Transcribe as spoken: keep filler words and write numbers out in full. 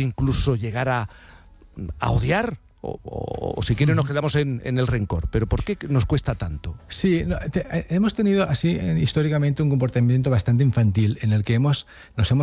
incluso llegar a, a odiar. O, o, o si quieren nos quedamos en, en el rencor. ¿Pero por qué nos cuesta tanto? Sí, no, te, hemos tenido así históricamente un comportamiento bastante infantil en el que hemos, nos hemos